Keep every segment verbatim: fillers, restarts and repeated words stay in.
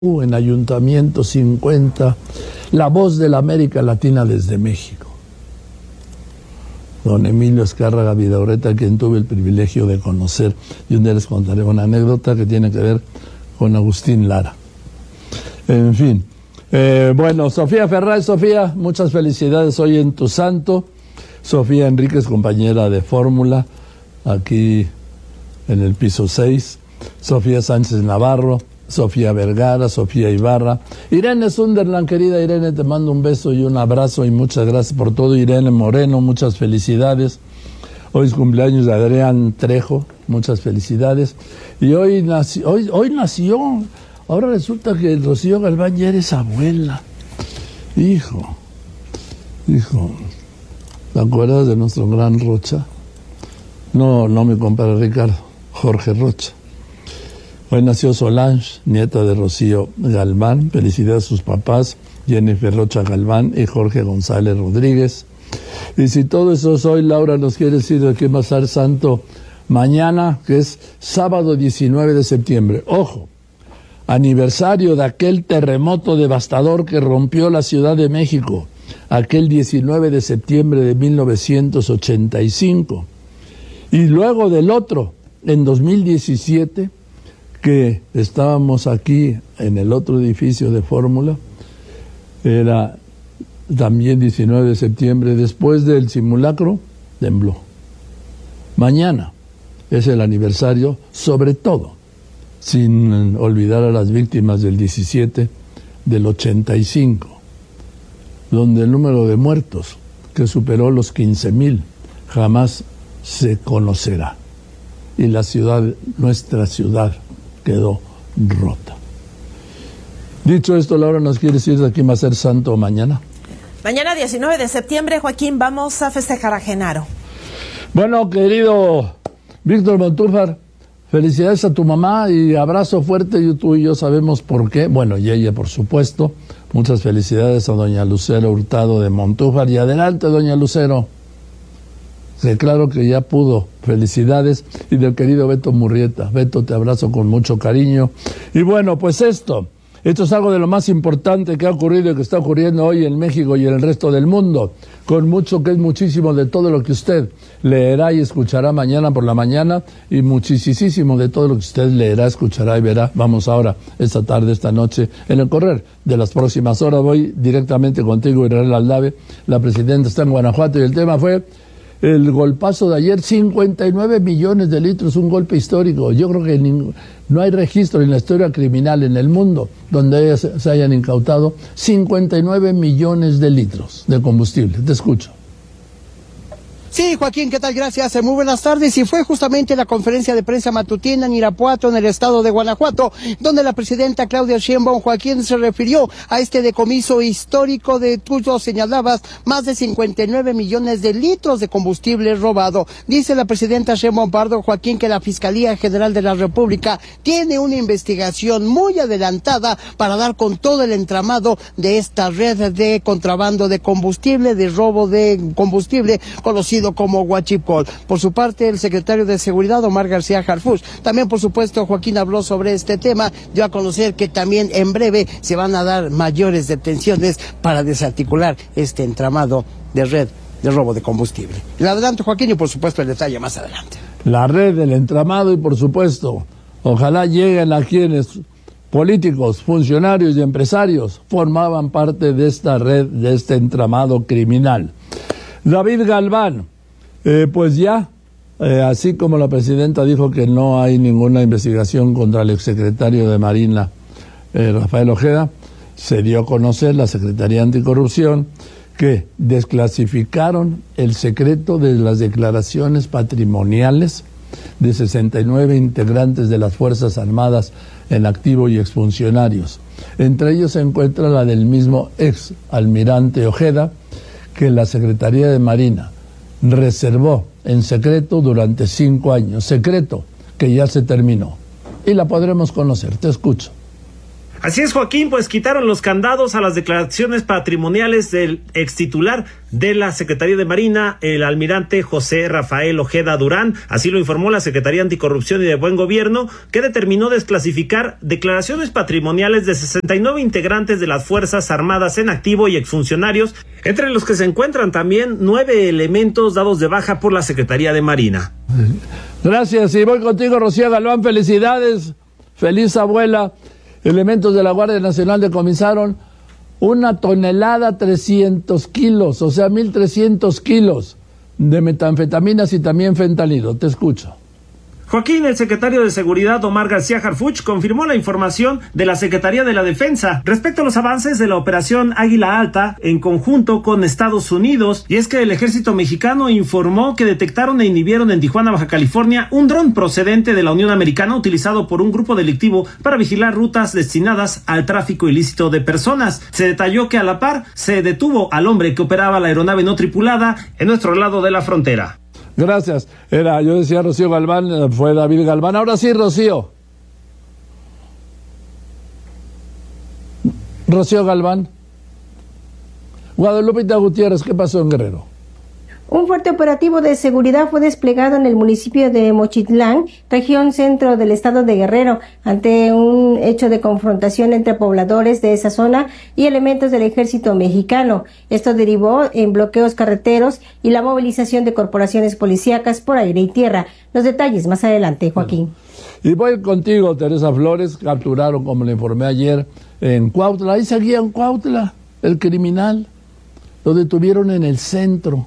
en Ayuntamiento cincuenta, la voz de la América Latina desde México. Don Emilio Azcárraga Vidaurreta, quien tuve el privilegio de conocer, y un día les contaré una anécdota que tiene que ver con Agustín Lara. En fin, eh, bueno, Sofía Ferraz, Sofía, muchas felicidades hoy en tu santo. Sofía Enríquez, compañera de fórmula, aquí en el piso seis. Sofía Sánchez Navarro, Sofía Vergara, Sofía Ibarra, Irene Sunderland, querida Irene, te mando un beso y un abrazo y muchas gracias por todo. Irene Moreno, muchas felicidades. Hoy es cumpleaños de Adrián Trejo, muchas felicidades. Y hoy nació, hoy, hoy nació, ahora resulta que Rocío Galván ya eres abuela. Hijo, hijo, ¿te acuerdas de nuestro gran Rocha? No, no mi compadre Ricardo, Jorge Rocha. Hoy nació Solange, nieta de Rocío Galván. Felicidades a sus papás, Jennifer Rocha Galván y Jorge González Rodríguez. Y si todo eso es hoy, Laura nos quiere decir de qué va a ser santo mañana, que es sábado diecinueve de septiembre. Ojo, aniversario de aquel terremoto devastador que rompió la Ciudad de México, aquel diecinueve de septiembre de mil novecientos ochenta y cinco. Y luego del otro, en dos mil diecisiete, que estábamos aquí en el otro edificio de Fórmula, era también diecinueve de septiembre, después del simulacro, tembló. Mañana es el aniversario, sobre todo, sin olvidar a las víctimas del diecisiete, del ochenta y cinco, donde el número de muertos, que superó los quince mil, jamás se conocerá. Y la ciudad, nuestra ciudad, quedó rota. Dicho esto, Laura nos quiere decir de quién va a ser santo mañana. Mañana diecinueve de septiembre, Joaquín, vamos a festejar a Genaro. Bueno, querido Víctor Montúfar, felicidades a tu mamá y abrazo fuerte. Y tú y yo sabemos por qué. Bueno, y ella, por supuesto. Muchas felicidades a doña Lucero Hurtado de Montúfar. Y adelante, doña Lucero. Sí, claro que ya pudo. Felicidades. Y del querido Beto Murrieta. Beto, te abrazo con mucho cariño. Y bueno, pues esto, esto es algo de lo más importante que ha ocurrido y que está ocurriendo hoy en México y en el resto del mundo. Con mucho, que es muchísimo de todo lo que usted leerá y escuchará mañana por la mañana. Y muchísimo de todo lo que usted leerá, escuchará y verá. Vamos ahora, esta tarde, esta noche, en el correr de las próximas horas. Voy directamente contigo, Israel Aldave. La presidenta está en Guanajuato y el tema fue el golpazo de ayer, cincuenta y nueve millones de litros, un golpe histórico. Yo creo que ningún, no hay registro en la historia criminal en el mundo donde se hayan incautado cincuenta y nueve millones de litros de combustible. Te escucho. Sí, Joaquín, ¿qué tal? Gracias. Muy buenas tardes. Y fue justamente la conferencia de prensa matutina en Irapuato, en el estado de Guanajuato, donde la presidenta Claudia Sheinbaum, Joaquín, se refirió a este decomiso histórico de, tú lo señalabas, más de cincuenta y nueve millones de litros de combustible robado. Dice la presidenta Sheinbaum Pardo, Joaquín, que la Fiscalía General de la República tiene una investigación muy adelantada para dar con todo el entramado de esta red de contrabando de combustible, de robo de combustible, conocido como Huachipol. Por su parte, el secretario de Seguridad, Omar García Harfuch, también, por supuesto, Joaquín habló sobre este tema, dio a conocer que también en breve se van a dar mayores detenciones para desarticular este entramado de red de robo de combustible. Le adelanto, Joaquín, y por supuesto el detalle más adelante. La red del entramado y, por supuesto, ojalá lleguen a quienes políticos, funcionarios y empresarios formaban parte de esta red, de este entramado criminal. David Galván, eh, pues ya, eh, así como la presidenta dijo que no hay ninguna investigación contra el exsecretario de Marina, eh, Rafael Ojeda, se dio a conocer la Secretaría Anticorrupción que desclasificaron el secreto de las declaraciones patrimoniales de sesenta y nueve integrantes de las Fuerzas Armadas en activo y exfuncionarios. Entre ellos se encuentra la del mismo ex almirante Ojeda, que la Secretaría de Marina reservó en secreto durante cinco años, secreto que ya se terminó. Y la podremos conocer. Te escucho. Así es, Joaquín, pues quitaron los candados a las declaraciones patrimoniales del extitular de la Secretaría de Marina, el almirante José Rafael Ojeda Durán. Así lo informó la Secretaría Anticorrupción y de Buen Gobierno, que determinó desclasificar declaraciones patrimoniales de sesenta y nueve integrantes de las Fuerzas Armadas en activo y exfuncionarios, entre los que se encuentran también nueve elementos dados de baja por la Secretaría de Marina. Gracias, y voy contigo, Rocío Galván. Felicidades, feliz abuela. Elementos de la Guardia Nacional decomisaron una tonelada trescientos kilos, o sea, mil trescientos kilos de metanfetaminas y también fentanilo. Te escucho. Joaquín, el secretario de Seguridad, Omar García Harfuch, confirmó la información de la Secretaría de la Defensa respecto a los avances de la operación Águila Alta en conjunto con Estados Unidos, y es que el ejército mexicano informó que detectaron e inhibieron en Tijuana, Baja California, un dron procedente de la Unión Americana utilizado por un grupo delictivo para vigilar rutas destinadas al tráfico ilícito de personas. Se detalló que a la par se detuvo al hombre que operaba la aeronave no tripulada en nuestro lado de la frontera. Gracias. Era, yo decía Rocío Galván, fue David Galván. Ahora sí, Rocío. Rocío Galván. Guadalupe Gutiérrez, ¿qué pasó en Guerrero? Un fuerte operativo de seguridad fue desplegado en el municipio de Mochitlán, región centro del estado de Guerrero, ante un hecho de confrontación entre pobladores de esa zona y elementos del ejército mexicano. Esto derivó en bloqueos carreteros y la movilización de corporaciones policíacas por aire y tierra. Los detalles más adelante, Joaquín. Y voy contigo, Teresa Flores. Capturaron, como le informé ayer, en Cuautla. Ahí seguía en Cuautla el criminal. Lo detuvieron en el centro.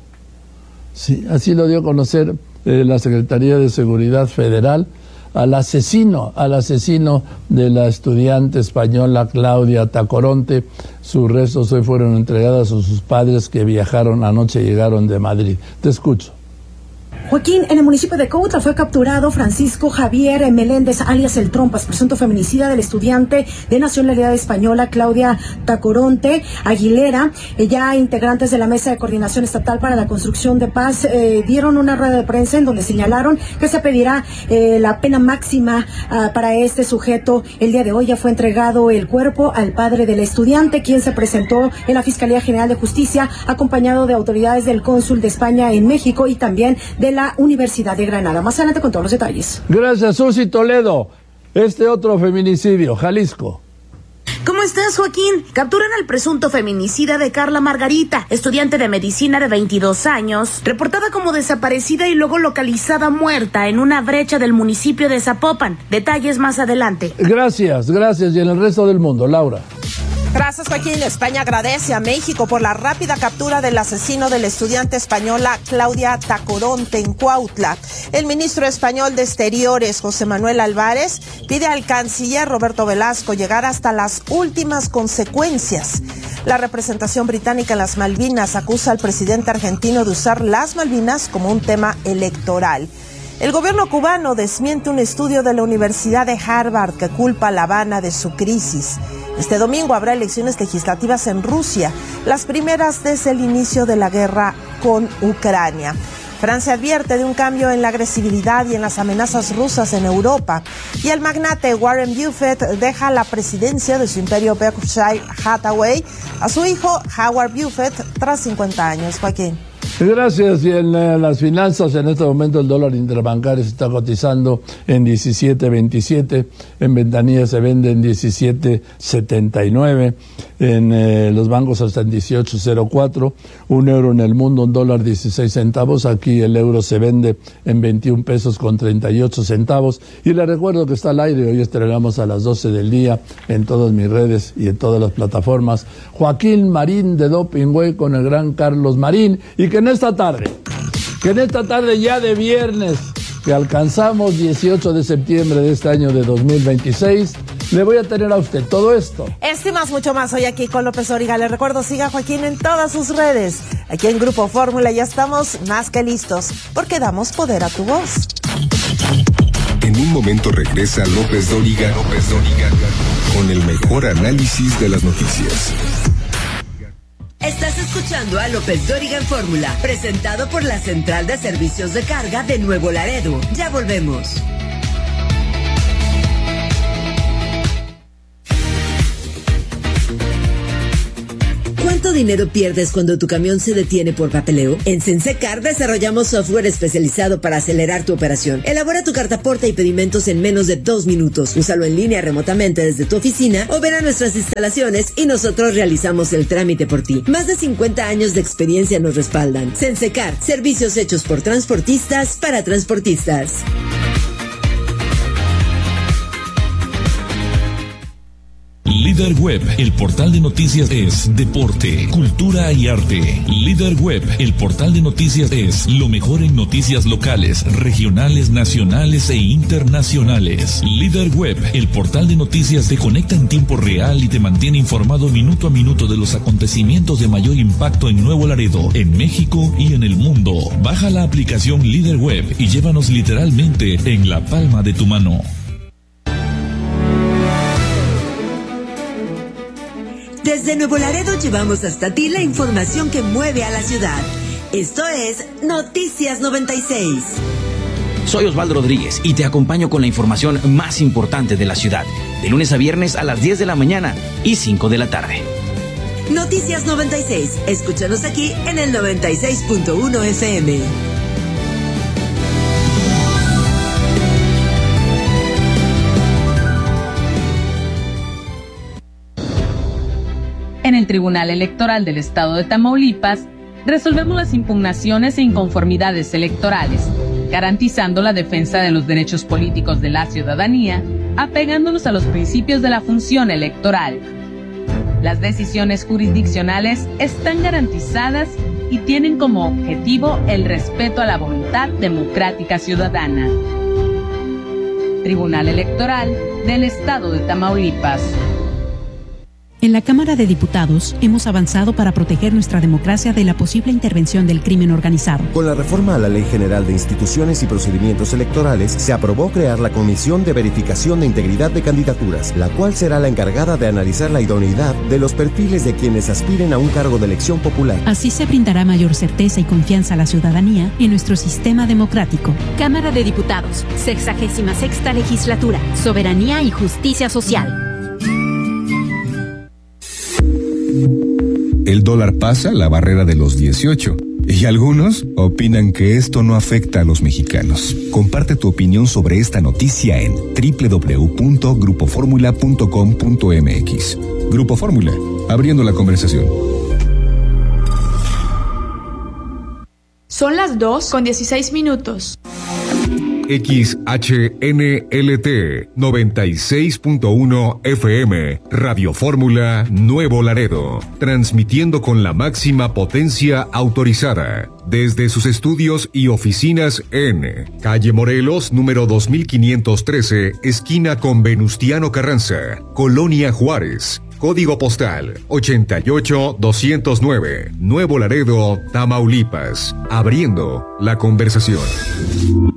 Sí, así lo dio a conocer eh, la Secretaría de Seguridad Federal al asesino, al asesino de la estudiante española Claudia Tacoronte. Sus restos hoy fueron entregados a sus padres, que viajaron anoche y llegaron de Madrid. Te escucho. Joaquín, en el municipio de Cuautla fue capturado Francisco Javier Meléndez, alias El Trompas, presunto feminicida del estudiante de nacionalidad española Claudia Tacoronte Aguilera. Ya integrantes de la Mesa de Coordinación Estatal para la Construcción de Paz eh, dieron una rueda de prensa en donde señalaron que se pedirá eh, la pena máxima uh, para este sujeto. El día de hoy ya fue entregado el cuerpo al padre del estudiante, quien se presentó en la Fiscalía General de Justicia, acompañado de autoridades del cónsul de España en México y también de la Universidad de Granada. Más adelante con todos los detalles. Gracias, Susi Toledo. Este otro feminicidio, Jalisco. ¿Cómo estás, Joaquín? Capturan al presunto feminicida de Carla Margarita, estudiante de medicina de veintidós años, reportada como desaparecida y luego localizada muerta en una brecha del municipio de Zapopan. Detalles más adelante. Gracias, gracias. Y en el resto del mundo, Laura. Gracias, Joaquín. España agradece a México por la rápida captura del asesino de la estudiante española Claudia Tacoronte en Cuautla. El ministro español de Exteriores, José Manuel Álvarez, pide al canciller Roberto Velasco llegar hasta las últimas consecuencias. La representación británica en las Malvinas acusa al presidente argentino de usar las Malvinas como un tema electoral. El gobierno cubano desmiente un estudio de la Universidad de Harvard que culpa a La Habana de su crisis. Este domingo habrá elecciones legislativas en Rusia, las primeras desde el inicio de la guerra con Ucrania. Francia advierte de un cambio en la agresividad y en las amenazas rusas en Europa. Y el magnate Warren Buffett deja la presidencia de su imperio Berkshire Hathaway a su hijo Howard Buffett tras cincuenta años. Joaquín. Gracias. Y en eh, las finanzas, en este momento el dólar interbancario se está cotizando en diecisiete veintisiete, en ventanilla se vende en diecisiete setenta y nueve, en eh, los bancos hasta en dieciocho cero cuatro, un euro en el mundo, un dólar dieciséis centavos, aquí el euro se vende en veintiún pesos con treinta y ocho centavos, y le recuerdo que está al aire, hoy estrenamos a las doce del día en todas mis redes y en todas las plataformas, Joaquín Marín de Doping Way con el gran Carlos Marín, y que en esta tarde, que en esta tarde ya de viernes, que alcanzamos dieciocho de septiembre de este año de dos mil veintiséis, le voy a tener a usted todo esto. Este y más, mucho más hoy aquí con López Dóriga. Le recuerdo, siga a Joaquín en todas sus redes. Aquí en Grupo Fórmula ya estamos más que listos, porque damos poder a tu voz. En un momento regresa López Dóriga, López Dóriga, con el mejor análisis de las noticias. Estás escuchando a López Dóriga en Fórmula, presentado por la Central de Servicios de Carga de Nuevo Laredo. Ya volvemos. dinero pierdes cuando tu camión se detiene por papeleo? En Sensecar desarrollamos software especializado para acelerar tu operación. Elabora tu cartaporte y pedimentos en menos de dos minutos. Úsalo en línea remotamente desde tu oficina o ven a nuestras instalaciones y nosotros realizamos el trámite por ti. Más de cincuenta años de experiencia nos respaldan. Sensecar, servicios hechos por transportistas para transportistas. Líder Web, el portal de noticias es deporte, cultura y arte. Líder Web, el portal de noticias es lo mejor en noticias locales, regionales, nacionales e internacionales. Líder Web, el portal de noticias te conecta en tiempo real y te mantiene informado minuto a minuto de los acontecimientos de mayor impacto en Nuevo Laredo, en México y en el mundo. Baja la aplicación Líder Web y llévanos literalmente en la palma de tu mano. Desde Nuevo Laredo llevamos hasta ti la información que mueve a la ciudad. Esto es Noticias noventa y seis. Soy Osvaldo Rodríguez y te acompaño con la información más importante de la ciudad, de lunes a viernes a las diez de la mañana y cinco de la tarde. Noticias noventa y seis. Escúchanos aquí en el noventa y seis punto uno F M. En el Tribunal Electoral del Estado de Tamaulipas, resolvemos las impugnaciones e inconformidades electorales, garantizando la defensa de los derechos políticos de la ciudadanía, apegándonos a los principios de la función electoral. Las decisiones jurisdiccionales están garantizadas y tienen como objetivo el respeto a la voluntad democrática ciudadana. Tribunal Electoral del Estado de Tamaulipas. En la Cámara de Diputados hemos avanzado para proteger nuestra democracia de la posible intervención del crimen organizado. Con la reforma a la Ley General de Instituciones y Procedimientos Electorales, se aprobó crear la Comisión de Verificación de Integridad de Candidaturas, la cual será la encargada de analizar la idoneidad de los perfiles de quienes aspiren a un cargo de elección popular. Así se brindará mayor certeza y confianza a la ciudadanía en nuestro sistema democrático. Cámara de Diputados, sexagésima sexta Legislatura, Soberanía y Justicia Social. El dólar pasa la barrera de los dieciocho y algunos opinan que esto no afecta a los mexicanos. Comparte tu opinión sobre esta noticia en doble u doble u doble u punto grupo fórmula punto com punto m x. Grupo Fórmula, abriendo la conversación. Son las dos con dieciséis minutos. X H N L T noventa y seis punto uno F M, Radio Fórmula Nuevo Laredo, transmitiendo con la máxima potencia autorizada desde sus estudios y oficinas en Calle Morelos, número dos mil quinientos trece, esquina con Venustiano Carranza, Colonia Juárez. Código postal ochenta y ocho doscientos nueve, Nuevo Laredo, Tamaulipas, abriendo la conversación.